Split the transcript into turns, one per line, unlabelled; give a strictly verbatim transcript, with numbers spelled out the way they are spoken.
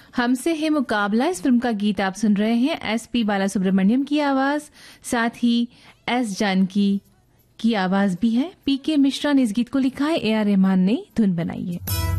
हमसे है मुकाबला। इस फिल्म का गीत आप सुन रहे हैं एस पी बालासुब्रमण्यम की आवाज, साथ ही एस जानकी की आवाज भी है। पी के मिश्रा ने इस गीत को लिखा है, ए आर रहमान ने धुन बनाई है।